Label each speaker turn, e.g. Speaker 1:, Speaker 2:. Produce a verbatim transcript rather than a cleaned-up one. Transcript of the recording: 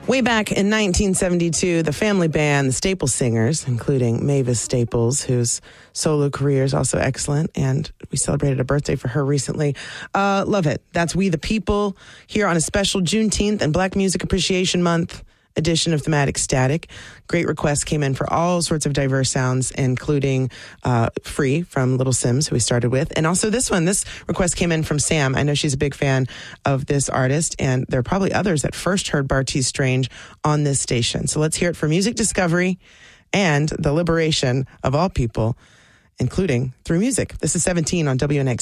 Speaker 1: Way back in nineteen seventy-two, the family band, the Staple Singers, including Mavis Staples, whose solo career is also excellent, and we celebrated a birthday for her recently. Uh, love it. That's We the People here on a special Juneteenth and Black Music Appreciation Month edition of Thematic Static. Great requests came in for all sorts of diverse sounds, including uh, Free from Little Sims, who we started with. And also this one, this request came in from Sam. I know she's a big fan of this artist, and there are probably others that first heard Bartees Strange on this station. So let's hear it for music discovery and the liberation of all people, including through music. This is seventeen on W N X.